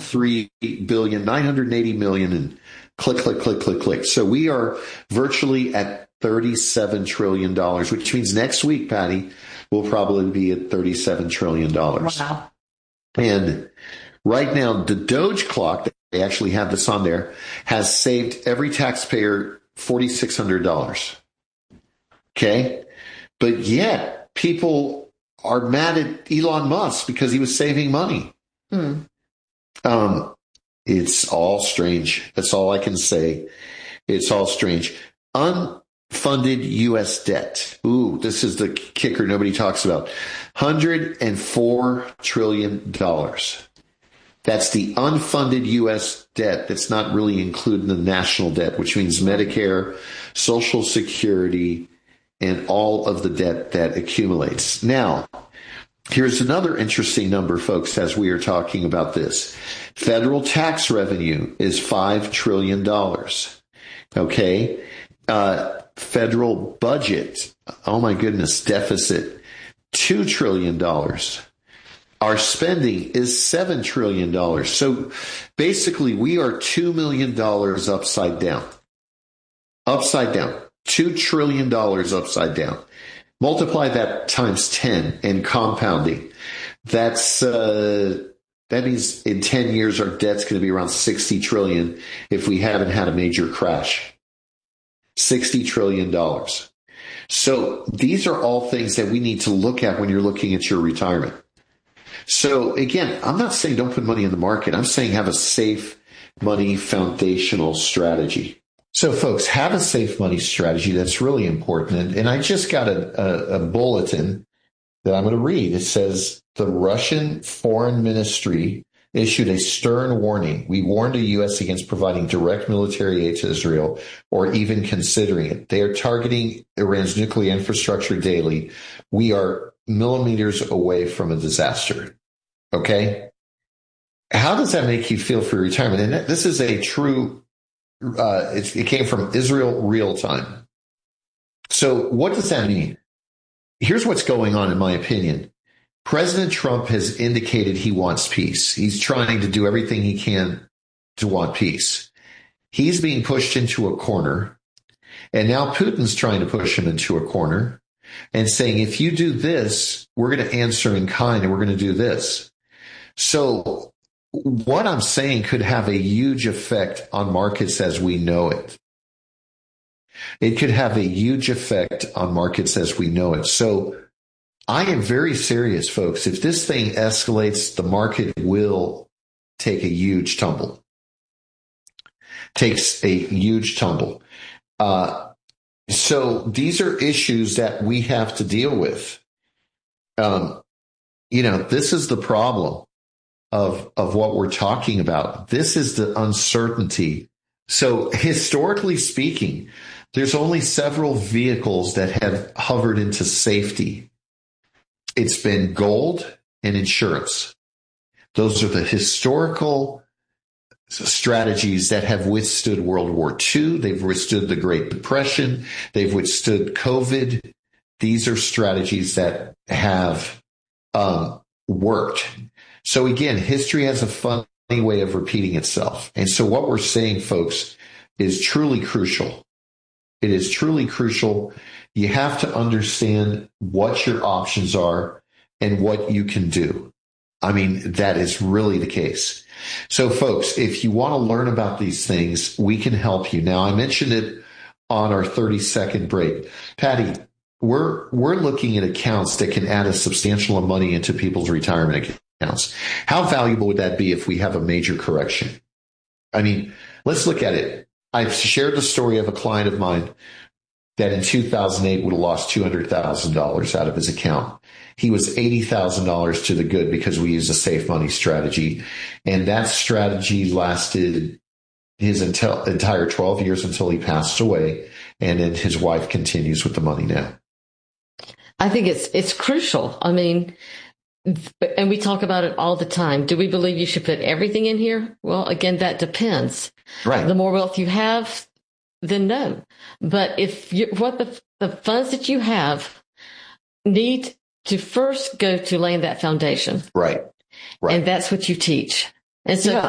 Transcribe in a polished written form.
903 billion, 980 million, and click, click, click, click, click. So we are virtually at $37 trillion, which means next week, Patty, we'll probably be at $37 trillion. Wow. And right now, the Doge clock, they actually have this on there, has saved every taxpayer $4,600. Okay? But yet, people are mad at Elon Musk because he was saving money. It's all strange. That's all I can say. It's all strange. Unfunded U.S. debt. Ooh, this is the kicker nobody talks about. $104 trillion. That's the unfunded U.S. debt that's not really included in the national debt, which means Medicare, Social Security, and all of the debt that accumulates. Now, here's another interesting number, folks, as we are talking about this. Federal tax revenue is $5 trillion. Okay? Federal budget, oh my goodness, deficit, $2 trillion. Our spending is $7 trillion. So basically, we are $2 million upside down. Upside down. $2 trillion upside down. Multiply that times 10 and compounding. That means in 10 years, our debt's going to be around 60 trillion if we haven't had a major crash. $60 trillion. So these are all things that we need to look at when you're looking at your retirement. So again, I'm not saying don't put money in the market. I'm saying have a safe money foundational strategy. So folks, have a safe money strategy. That's really important. And I just got a bulletin that I'm going to read. It says the Russian Foreign Ministry issued a stern warning. We warned the U.S. against providing direct military aid to Israel or even considering it. They are targeting Iran's nuclear infrastructure daily. We are millimeters away from a disaster. Okay? How does that make you feel for your retirement? And this is a true, it came from Israel Real Time. So what does that mean? Here's what's going on, in my opinion. President Trump has indicated he wants peace. He's trying to do everything he can to want peace. He's being pushed into a corner, and now Putin's trying to push him into a corner and saying, if you do this, we're going to answer in kind and we're going to do this. So what I'm saying could have a huge effect on markets as we know it. It could have a huge effect on markets as we know it. So I am very serious, folks. If this thing escalates, the market will take a huge tumble. Takes a huge tumble. So these are issues that we have to deal with. This is the problem of what we're talking about. This is the uncertainty. So historically speaking, there's only several vehicles that have hovered into safety. It's been gold and insurance. Those are the historical strategies that have withstood World War II. They've withstood the Great Depression. They've withstood COVID. These are strategies that have worked. So again, history has a funny way of repeating itself. And so what we're saying, folks, is truly crucial. It is truly crucial. You have to understand what your options are and what you can do. I mean, that is really the case. So folks, if you want to learn about these things, we can help you. Now, I mentioned it on our 30-second break. Patty, we're looking at accounts that can add a substantial amount of money into people's retirement accounts. How valuable would that be if we have a major correction? I mean, let's look at it. I've shared the story of a client of mine that in 2008 would have lost $200,000 out of his account. He was $80,000 to the good because we used a safe money strategy. And that strategy lasted his entire 12 years until he passed away. And then his wife continues with the money now. I think it's crucial. I mean, and we talk about it all the time. Do we believe you should put everything in here? Well, again, that depends. Right. The more wealth you have, then no. But if the funds that you have need to first go to laying that foundation. Right. And that's what you teach. And so